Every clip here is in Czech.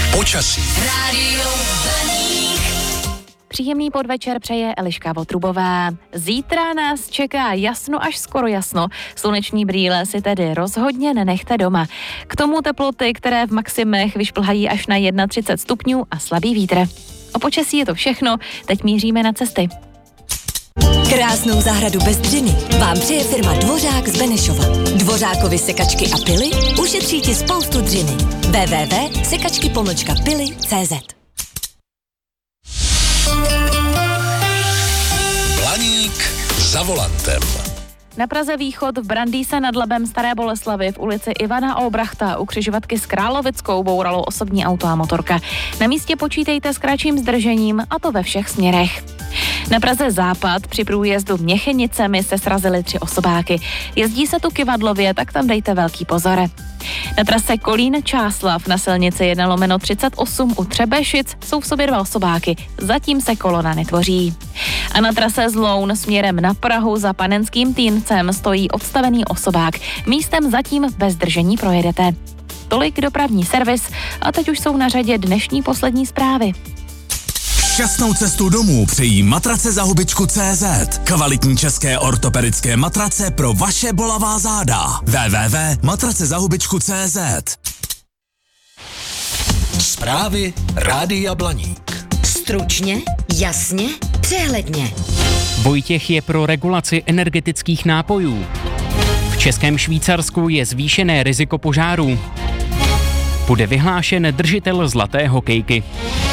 Počasí. Příjemný podvečer přeje Eliška Votrubová. Zítra nás čeká jasno až skoro jasno. Sluneční brýle si tedy rozhodně nenechte doma. K tomu teploty, které v maximech vyšplhají až na 31 stupňů a slabý vítr. O počasí je to všechno, teď míříme na cesty. Krásnou zahradu bez dřiny vám přeje firma Dvořák z Benešova. Dvořákovi sekačky a pily ušetří ti spoustu dřiny. www.sekačky-pily.cz. Blaník za volantem. Na Praze východ v Brandýse nad Labem Staré Boleslavi v ulici Ivana Obrachta u křižovatky s Královickou bouralo osobní auto a motorka. Na místě počítejte s kratším zdržením, a to ve všech směrech. Na Praze západ při průjezdu Měchenicemi se srazily 3 osobáky. Jezdí se tu kyvadlově, tak tam dejte velký pozor. Na trase Kolín-Čáslav na silnici 1/38 u Třebešic jsou v sobě 2 osobáky, zatím se kolona netvoří. A na trase Zloun směrem na Prahu za Panenským Týncem stojí odstavený osobák. Místem zatím bez zdržení projedete. Tolik dopravní servis a teď už jsou na řadě dnešní poslední zprávy. Šťastnou cestu domů přejí matrace za hubičku.cz. Kvalitní české ortopedické matrace pro vaše bolavá záda. www.matracezahubičku.cz. Zprávy Rádia Blaník. Stručně, jasně, přehledně. Vojtěch je pro regulaci energetických nápojů. V Českém Švýcarsku je zvýšené riziko požárů. Bude vyhlášen držitel zlaté hokejky.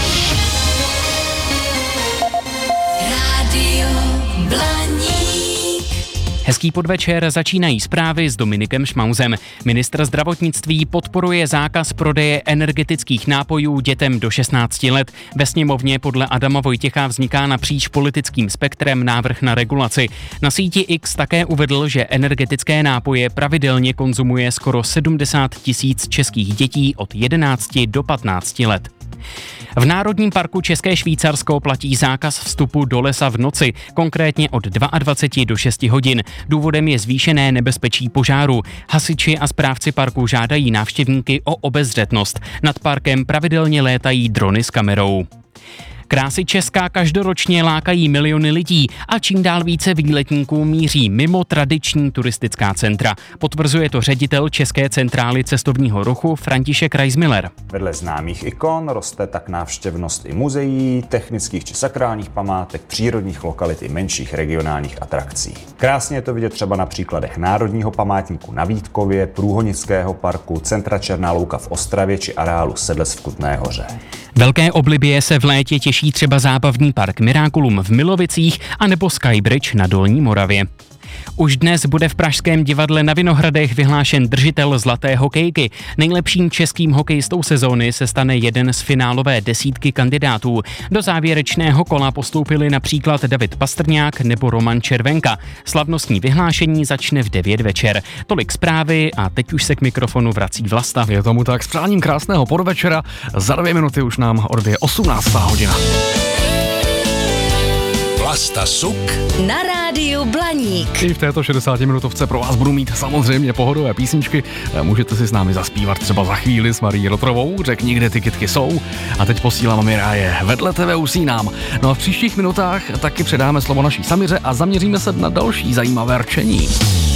Hezký podvečer, začínají zprávy s Dominikem Šmauzem. Ministr zdravotnictví podporuje zákaz prodeje energetických nápojů dětem do 16 let. Ve sněmovně podle Adama Vojtěcha vzniká napříč politickým spektrem návrh na regulaci. Na síti X také uvedl, že energetické nápoje pravidelně konzumuje skoro 70 000 českých dětí od 11 do 15 let. V Národním parku České Švýcarsko platí zákaz vstupu do lesa v noci, konkrétně od 22 do 6 hodin. Důvodem je zvýšené nebezpečí požáru. Hasiči a správci parku žádají návštěvníky o obezřetnost. Nad parkem pravidelně létají drony s kamerou. Krásy Česka každoročně lákají miliony lidí a čím dál více výletníků míří mimo tradiční turistická centra. Potvrzuje to ředitel České centrály cestovního ruchu František Reismiller. Vedle známých ikon roste tak návštěvnost i muzeí, technických či sakrálních památek, přírodních lokalit i menších regionálních atrakcí. Krásně je to vidět třeba na příkladech Národního památníku na Vítkově, Průhonického parku, centra Černá louka v Ostravě či areálu Sedlec v Kutné Hoře. Velké oblibě se v létě těší třeba zábavní park Miraculum v Milovicích a nebo Skybridge na Dolní Moravě. Už dnes bude v pražském divadle na Vinohradech vyhlášen držitel zlaté hokejky. Nejlepším českým hokejistou sezóny se stane jeden z finálové desítky kandidátů. Do závěrečného kola postoupili například David Pastrňák nebo Roman Červenka. Slavnostní vyhlášení začne v 9 večer. Tolik zprávy a teď už se k mikrofonu vrací Vlasta. Je tomu tak, s přáním krásného podvečera. Za 2 minuty už nám odbije 18. hodina. Vlasta Suk Na rádiu Blaník. I v této 60-minutovce pro vás budu mít samozřejmě pohodové písničky. Můžete si s námi zaspívat třeba za chvíli s Marí Rotrovou, Řekni, kde ty kytky jsou. A teď posílám Miráje, vedle tebe usínám. No a v příštích minutách taky předáme slovo naší Samiře a zaměříme se na další zajímavé rčení.